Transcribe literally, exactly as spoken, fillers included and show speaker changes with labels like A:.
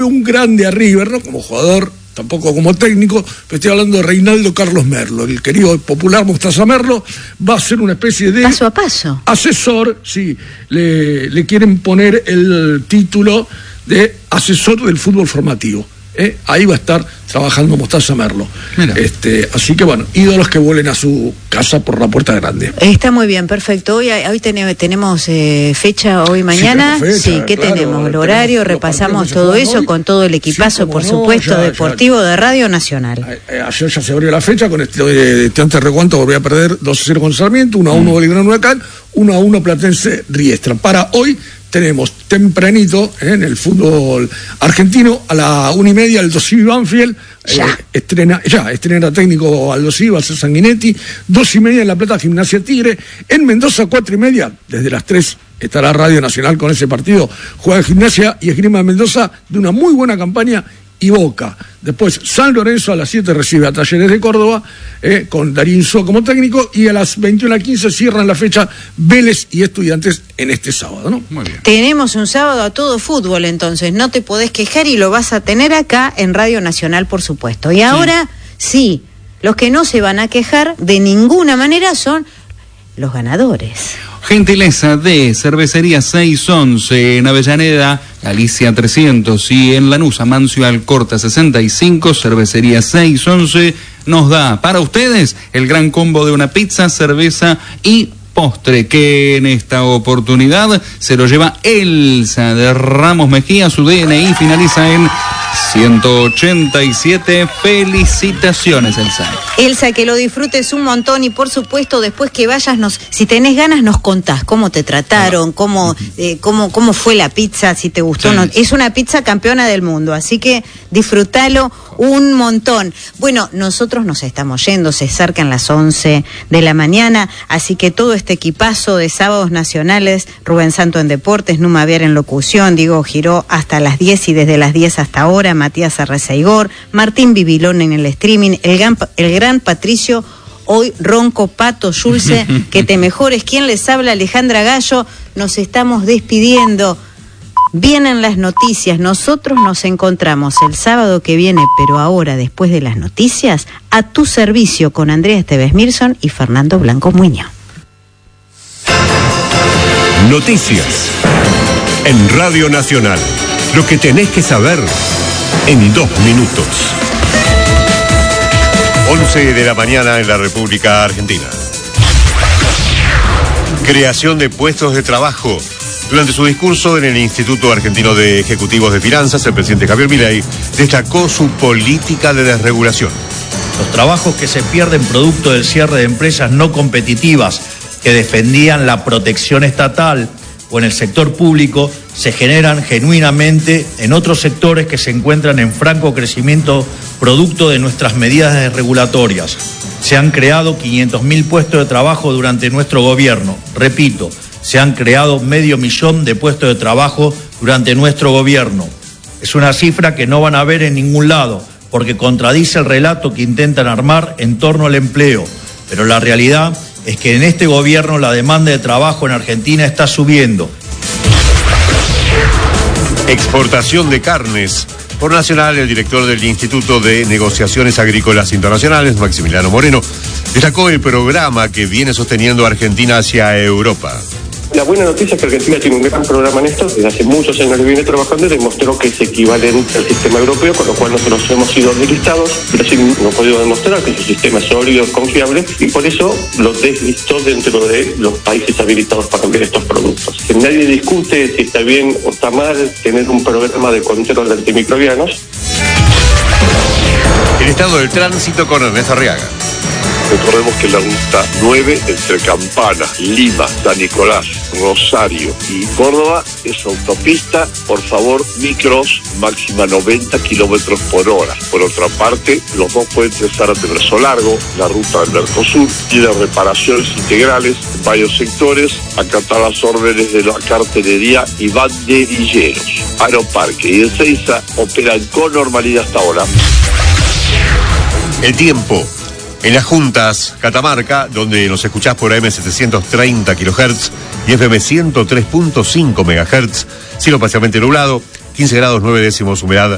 A: Un grande a River, no como jugador, tampoco como técnico, pero estoy hablando de Reinaldo Carlos Merlo, el querido popular Mostaza Merlo, va a ser una especie de...
B: Paso a paso.
A: Asesor, sí, le, le quieren poner el título de asesor del fútbol formativo. ¿Eh? Ahí va a estar trabajando Mostaza Merlo. Este, así que bueno, ídolos que vuelen a su casa por la puerta grande.
B: Está muy bien, perfecto. Hoy, hoy tenemos, tenemos eh, fecha, hoy mañana. Sí, fecha, sí ¿qué claro, tenemos? El horario, tenemos repasamos todo eso hoy, con todo el equipazo, sí, por no, supuesto, ya, deportivo ya, de Radio Nacional.
A: Ayer ya se abrió la fecha con este, este antes recuento, volví a perder dos a cero con Sarmiento, uno a uno Belgrano Huracán, uno a uno Platense Riestra. Para hoy tenemos tempranito eh, en el fútbol argentino a la una y media el Dosivi Banfield
B: ya.
A: Eh, estrena ya estrena técnico Aldo Civi, Alce Sanguinetti. Dos y media en La Plata Gimnasia Tigre. En Mendoza cuatro y media desde las tres estará Radio Nacional con ese partido. Juega Gimnasia y Esgrima de Mendoza de una muy buena campaña y Boca. Después San Lorenzo a las siete recibe a Talleres de Córdoba eh, con Darín So como técnico, y a las veintiuna quince cierran la fecha Vélez y Estudiantes en este sábado, ¿no?
B: Muy bien. Tenemos un sábado a todo fútbol, entonces no te podés quejar y lo vas a tener acá en Radio Nacional, por supuesto. Y ahora sí, sí los que no se van a quejar de ninguna manera son los ganadores.
C: Gentileza de Cervecería seiscientos once en Avellaneda, Galicia trescientos, y en Lanús, Amancio Alcorta sesenta y cinco, Cervecería seiscientos once nos da para ustedes el gran combo de una pizza, cerveza y postre, que en esta oportunidad se lo lleva Elsa de Ramos Mejía. Su D N I finaliza en ciento ochenta y siete. Felicitaciones, Elsa.
B: Elsa, que lo disfrutes un montón, y por supuesto después que vayas, nos, si tenés ganas, nos contás cómo te trataron, cómo, eh, cómo, cómo fue la pizza, si te gustó o sí. no. Es una pizza campeona del mundo, así que disfrútalo un montón. Bueno, nosotros nos estamos yendo, se acercan las once de la mañana, así que todo este equipazo de sábados nacionales, Rubén Santo en Deportes, Numa Viar en Locución, Diego Giró hasta las diez y desde las diez hasta ahora, Matías Arrezaigor, Martín Bibilón en el streaming, el gran, el gran Patricio, hoy ronco, Pato Yulce, que te mejores. ¿Quién les habla? Alejandra Gallo. Nos estamos despidiendo. Vienen las noticias, nosotros nos encontramos el sábado que viene, pero ahora, después de las noticias, a tu servicio con Andrea Esteves Mirson y Fernando Blanco Muñoz.
D: Noticias en Radio Nacional. Lo que tenés que saber en dos minutos. once de la mañana en la República Argentina. Creación de puestos de trabajo. Durante su discurso en el Instituto Argentino de Ejecutivos de Finanzas, el presidente Javier Milei destacó su política de desregulación.
E: Los trabajos que se pierden producto del cierre de empresas no competitivas que defendían la protección estatal o en el sector público se generan genuinamente en otros sectores que se encuentran en franco crecimiento producto de nuestras medidas regulatorias. Se han creado quinientos mil puestos de trabajo durante nuestro gobierno. Repito, se han creado medio millón de puestos de trabajo durante nuestro gobierno. Es una cifra que no van a ver en ningún lado, porque contradice el relato que intentan armar en torno al empleo. Pero la realidad es que en este gobierno la demanda de trabajo en Argentina está subiendo.
D: Exportación de carnes. Por Nacional, el director del Instituto de Negociaciones Agrícolas Internacionales, Maximiliano Moreno, destacó el programa que viene sosteniendo Argentina hacia Europa.
F: La buena noticia es que Argentina tiene un gran programa en esto, desde hace muchos años lo viene trabajando y demostró que es equivalente al sistema europeo, con lo cual nosotros hemos sido deslistados. Brasil no ha podido demostrar que su sistema es sólido, confiable, y por eso lo deslistó dentro de los países habilitados para enviar estos productos. Que nadie discute si está bien o está mal tener un programa de control de antimicrobianos.
D: El estado del tránsito con Ernesto Arriaga.
G: Recordemos que la ruta nueve entre Campana, Lima, San Nicolás, Rosario y Córdoba es autopista, por favor, micros, máxima noventa kilómetros por hora. Por otra parte, los dos puentes Zárate Brazo Largo, la ruta del Mercosur, tiene reparaciones integrales en varios sectores, acatar las órdenes de la cartelería y banderilleros. Aeroparque y Ezeiza operan con normalidad hasta ahora.
D: El tiempo. En las Juntas, Catamarca, donde nos escuchás por A M setecientos treinta kilohertz y F M ciento tres punto cinco megahertz, cielo parcialmente nublado, quince grados nueve décimos, humedad